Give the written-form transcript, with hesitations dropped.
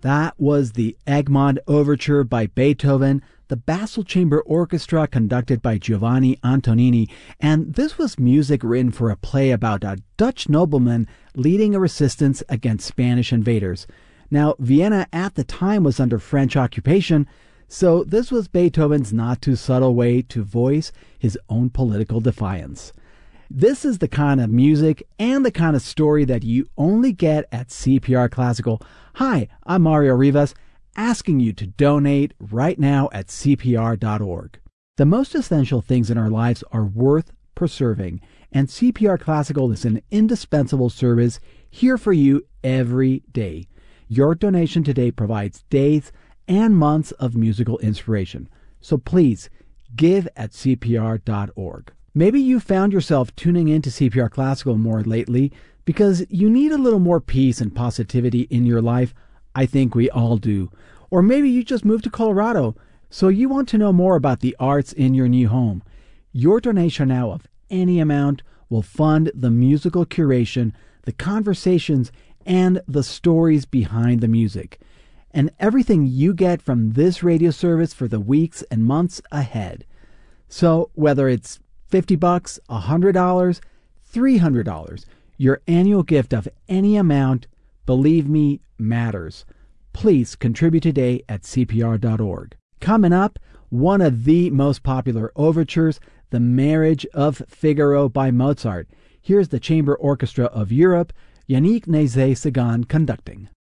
That was the Egmont Overture by Beethoven, the Basel Chamber Orchestra conducted by Giovanni Antonini, and this was music written for a play about a Dutch nobleman leading a resistance against Spanish invaders. Now, Vienna at the time was under French occupation, so this was Beethoven's not too subtle way to voice his own political defiance. This is the kind of music and the kind of story that you only get at CPR Classical. Hi, I'm Mario Rivas, asking you to donate right now at CPR.org. The most essential things in our lives are worth preserving, and CPR Classical is an indispensable service here for you every day. Your donation today provides days and months of musical inspiration. So please, give at CPR.org. Maybe you found yourself tuning into CPR Classical more lately because you need a little more peace and positivity in your life. I think we all do. Or maybe you just moved to Colorado, so you want to know more about the arts in your new home. Your donation now of any amount will fund the musical curation, the conversations, and the stories behind the music. And everything you get from this radio service for the weeks and months ahead. So whether it's $50, $100, $300, your annual gift of any amount, believe me, matters. Please contribute today at CPR.org. Coming up, one of the most popular overtures, The Marriage of Figaro by Mozart. Here's the Chamber Orchestra of Europe, Yannick Nézet-Séguin conducting.